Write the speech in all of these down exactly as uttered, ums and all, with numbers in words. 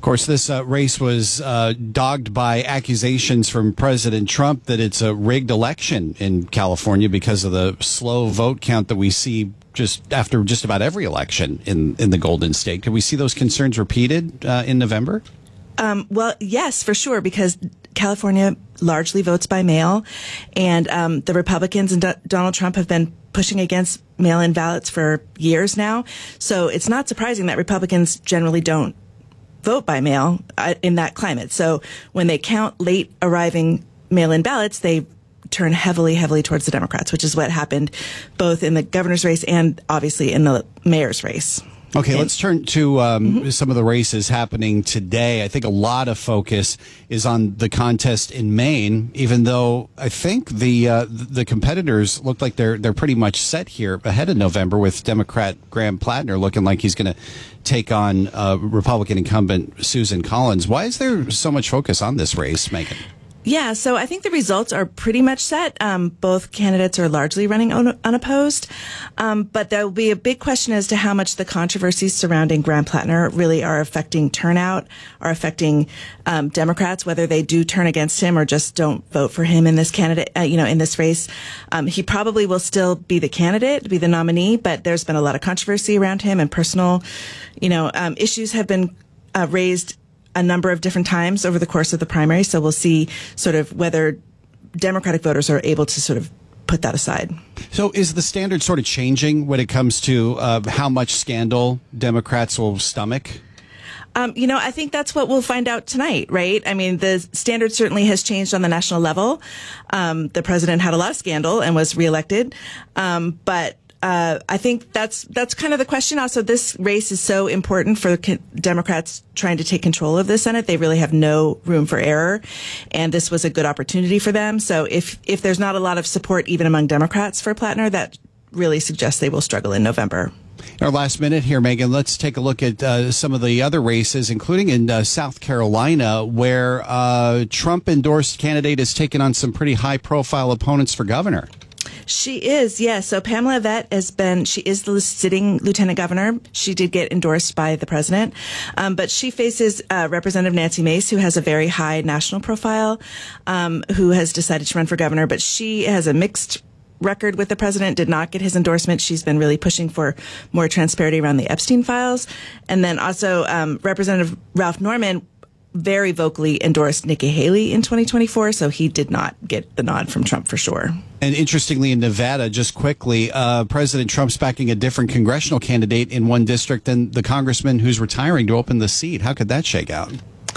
Of course, this uh, race was uh, dogged by accusations from President Trump that it's a rigged election in California because of the slow vote count that we see just after just about every election in, in the Golden State. Could we see those concerns repeated uh, in November? Um, well, yes, for sure, because California largely votes by mail, and um, the Republicans and D- Donald Trump have been pushing against mail-in ballots for years now. So it's not surprising that Republicans generally don't vote by mail uh, in that climate. So when they count late arriving mail-in ballots, they turn heavily, heavily towards the Democrats, which is what happened both in the governor's race and obviously in the mayor's race. Okay, let's turn to um, mm-hmm. some of the races happening today. I think a lot of focus is on the contest in Maine, even though I think the uh, the competitors look like they're they're pretty much set here ahead of November, with Democrat Graham Plattner looking like he's going to take on uh, Republican incumbent Susan Collins. Why is there so much focus on this race, Megan? Yeah, so I think the results are pretty much set. Um, both candidates are largely running un- unopposed. Um, but there will be a big question as to how much the controversies surrounding Graham Plattner really are affecting turnout, are affecting um, Democrats, whether they do turn against him or just don't vote for him in this candidate, uh, you know, in this race. Um, he probably will still be the candidate, be the nominee, but there's been a lot of controversy around him, and personal, you know, um, issues have been uh, raised a number of different times over the course of the primary. So we'll see sort of whether Democratic voters are able to sort of put that aside. So is the standard sort of changing when it comes to uh, how much scandal Democrats will stomach? Um, you know, I think that's what we'll find out tonight, right? I mean, the standard certainly has changed on the national level. Um, the president had a lot of scandal and was reelected. Um, but Uh, I think that's that's kind of the question. Also, this race is so important for co- Democrats trying to take control of the Senate. They really have no room for error, and this was a good opportunity for them. So if if there's not a lot of support even among Democrats for Plattner, that really suggests they will struggle in November. In our last minute here, Megan, let's take a look at uh, some of the other races, including in uh, South Carolina, where uh, Trump-endorsed candidate has taken on some pretty high-profile opponents for governor. She is, yes. So Pamela Vett has been, she is the sitting lieutenant governor. She did get endorsed by the president. Um, but she faces uh, Representative Nancy Mace, who has a very high national profile, um, who has decided to run for governor. But she has a mixed record with the president, did not get his endorsement. She's been really pushing for more transparency around the Epstein files. And then also um, Representative Ralph Norman very vocally endorsed Nikki Haley in twenty twenty-four, so he did not get the nod from Trump for sure. And interestingly, in Nevada, just quickly, uh, President Trump's backing a different congressional candidate in one district than the congressman who's retiring to open the seat. How could that shake out?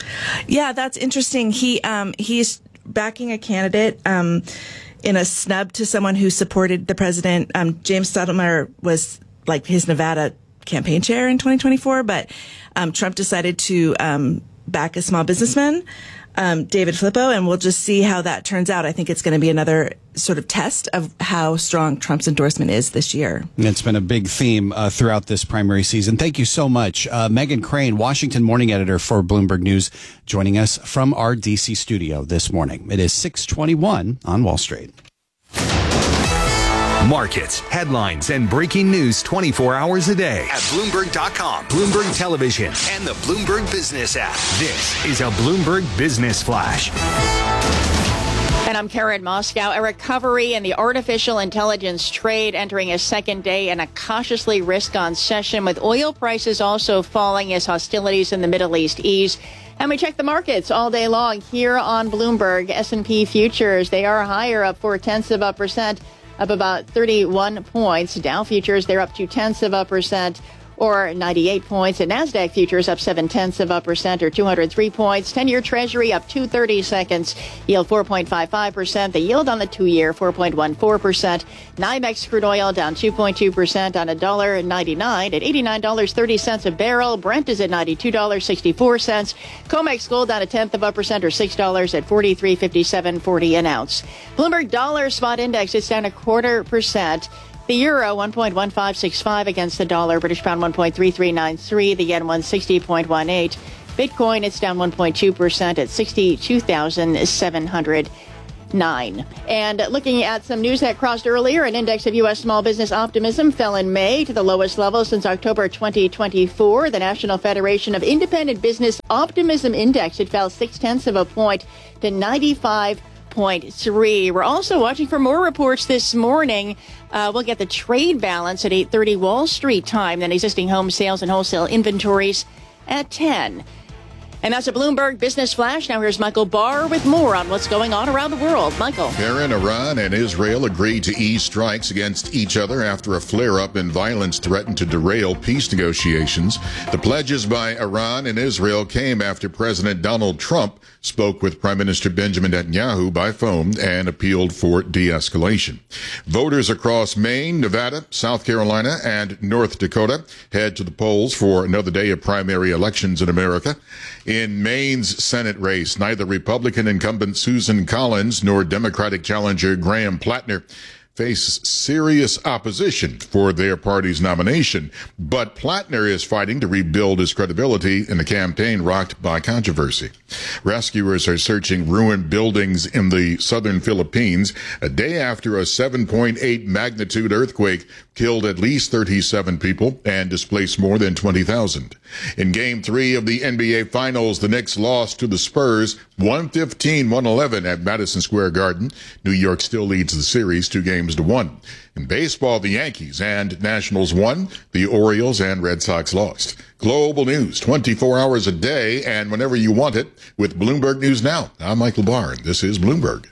Yeah, that's interesting. He um, he's backing a candidate um, in a snub to someone who supported the president. Um, James Stottlemyre was like his Nevada campaign chair in twenty twenty-four, but um, Trump decided to um, back a small businessman, um, David Flippo, and we'll just see how that turns out. I think it's going to be another sort of test of how strong Trump's endorsement is this year. It's been a big theme uh, throughout this primary season. Thank you so much. Uh, Megan Crane, Washington morning editor for Bloomberg News, joining us from our D C studio this morning. It is six twenty-one on Wall Street. Markets, headlines, and breaking news twenty-four hours a day at Bloomberg dot com, Bloomberg Television, and the Bloomberg Business app. This is a Bloomberg Business Flash. And I'm Karen Moscow. A recovery in the artificial intelligence trade entering a second day and a cautiously risk-on session, with oil prices also falling as hostilities in the Middle East ease. And we check the markets all day long here on Bloomberg. S and P futures, they are higher, up four tenths of a percent. Up about thirty-one points. Dow futures, they're up two tenths of a percent, or ninety-eight points. And NASDAQ futures up seven tenths of a percent, or two hundred three points. ten-year Treasury up two thirty seconds. Yield four point five five percent. The yield on the two-year four point one four percent. NYMEX crude oil down two point two percent on one dollar ninety-nine at eighty-nine dollars and thirty cents a barrel. Brent is at ninety-two dollars and sixty-four cents. COMEX gold down a tenth of a percent, or six dollars at forty-three fifty-seven forty an ounce. Bloomberg dollar spot index is down a quarter percent. The euro one point one five six five against the dollar. British pound one point three three nine three. The yen one sixty point one eight. Bitcoin, it's down one point two percent at sixty-two thousand seven hundred nine. And looking at some news that crossed earlier, an index of U S small business optimism fell in May to the lowest level since October twenty twenty-four. The National Federation of Independent Business Optimism Index, it fell six tenths of a point to ninety-five point three. We're also watching for more reports this morning. Uh, we'll get the trade balance at eight thirty Wall Street time, then existing home sales and wholesale inventories at ten. And that's a Bloomberg Business Flash. Now here's Michael Barr with more on what's going on around the world. Michael. Karen, Iran and Israel agreed to ease strikes against each other after a flare-up in violence threatened to derail peace negotiations. The pledges by Iran and Israel came after President Donald Trump spoke with Prime Minister Benjamin Netanyahu by phone and appealed for de-escalation. Voters across Maine, Nevada, South Carolina, and North Dakota head to the polls for another day of primary elections in America. In Maine's Senate race, neither Republican incumbent Susan Collins nor Democratic challenger Graham Plattner face serious opposition for their party's nomination, but Plattner is fighting to rebuild his credibility in a campaign rocked by controversy. Rescuers are searching ruined buildings in the southern Philippines a day after a seven point eight magnitude earthquake killed at least thirty-seven people and displaced more than twenty thousand. In Game three of the N B A Finals, the Knicks lost to the Spurs one fifteen to one eleven at Madison Square Garden. New York still leads the series two games to one. In baseball, the Yankees and Nationals won. The Orioles and Red Sox lost. Global news twenty-four hours a day and whenever you want it with Bloomberg News Now. I'm Michael Barr, and this is Bloomberg.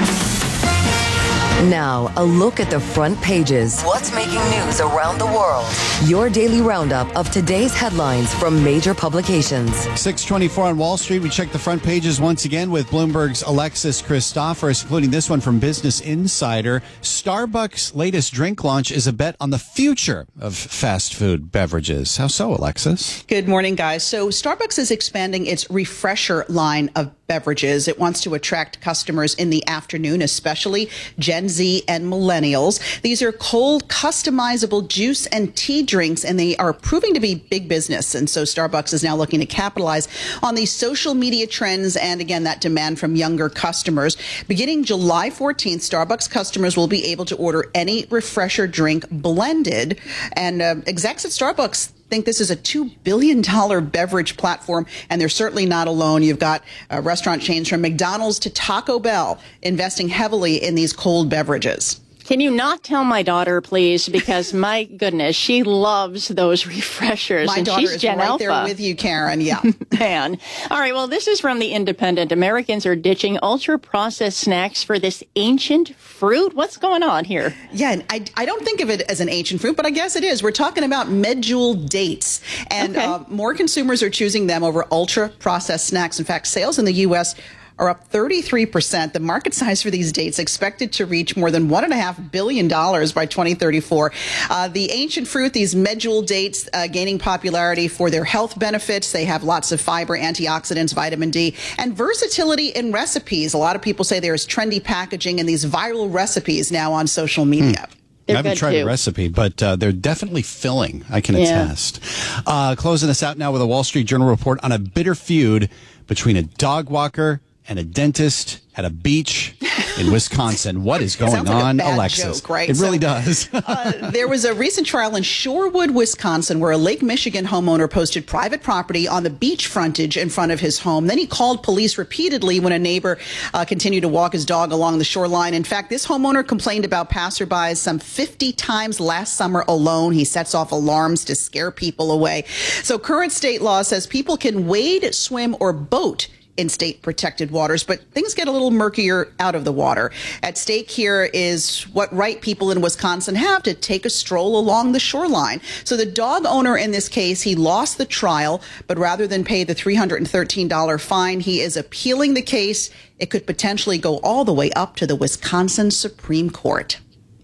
Now, a look at the front pages. What's making news around the world? Your daily roundup of today's headlines from major publications. six twenty-four on Wall Street. We check the front pages once again with Bloomberg's Alexis Christoforous, including this one from Business Insider. Starbucks' latest drink launch is a bet on the future of fast food beverages. How so, Alexis? Good morning, guys. So Starbucks is expanding its Refresher line of beverages. It wants to attract customers in the afternoon, especially Gen Z and millennials. These are cold, customizable juice and tea drinks, and they are proving to be big business. And so Starbucks is now looking to capitalize on these social media trends and, again, that demand from younger customers. Beginning July fourteenth, Starbucks customers will be able to order any Refresher drink blended. And uh, execs at Starbucks think this is a two billion dollars beverage platform, and they're certainly not alone. You've got uh, restaurant chains from McDonald's to Taco Bell investing heavily in these cold beverages. Can you not tell my daughter, please? Because, my goodness, she loves those Refreshers. My and daughter she's is Gen right Alpha. there with you, Karen. Yeah. Man. All right. Well, this is from The Independent. Americans are ditching ultra-processed snacks for this ancient fruit. What's going on here? Yeah, and I, I don't think of it as an ancient fruit, but I guess it is. We're talking about medjool dates, and Okay. uh, more consumers are choosing them over ultra-processed snacks. In fact, sales in the U S are up thirty-three percent. The market size for these dates expected to reach more than one point five billion dollars by twenty thirty-four. Uh, the ancient fruit, these medjool dates, uh, gaining popularity for their health benefits. They have lots of fiber, antioxidants, vitamin D, and versatility in recipes. A lot of people say there's trendy packaging and these viral recipes now on social media. I They're haven't good, tried too. a recipe, but uh, they're definitely filling. I can Yeah. attest. Uh, closing us out now with a Wall Street Journal report on a bitter feud between a dog walker and a dentist at a beach in Wisconsin. What is going Sounds like a on, bad Alexis? joke, right? It really So- does. Uh, there was a recent trial in Shorewood, Wisconsin, where a Lake Michigan homeowner posted private property on the beach frontage in front of his home. Then he called police repeatedly when a neighbor uh, continued to walk his dog along the shoreline. In fact, this homeowner complained about passerbys some fifty times last summer alone. He sets off alarms to scare people away. So current state law says people can wade, swim, or boat in state protected waters, but things get a little murkier out of the water. At stake here is what right people in Wisconsin have to take a stroll along the shoreline. So the dog owner in this case, he lost the trial, but rather than pay the three hundred thirteen dollars fine, he is appealing the case. It could potentially go all the way up to the Wisconsin Supreme Court.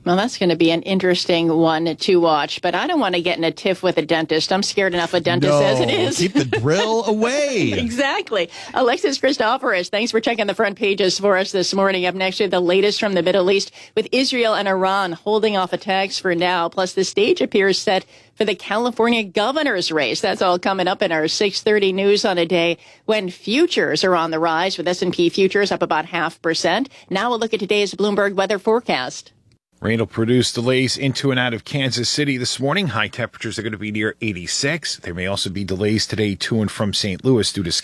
Well, that's going to be an interesting one to watch, but I don't want to get in a tiff with a dentist. I'm scared enough of dentists No, as it is. keep the drill away. Exactly. Alexis Christoforous, thanks for checking the front pages for us this morning. Up next, we have the latest from the Middle East with Israel and Iran holding off attacks for now. Plus, the stage appears set for the California governor's race. That's all coming up in our six thirty news on a day when futures are on the rise, with S and P futures up about half percent. Now we'll look at today's Bloomberg weather forecast. Rain will produce delays into and out of Kansas City this morning. High temperatures are going to be near eighty-six. There may also be delays today to and from Saint Louis due to